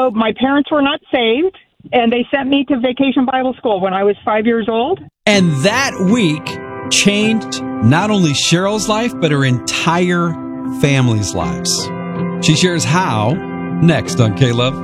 So my parents were not saved, and they sent me to Vacation Bible School when I was 5 years old. And that week changed not only Cheryl's life, but her entire family's lives. She shares how next on K-Love.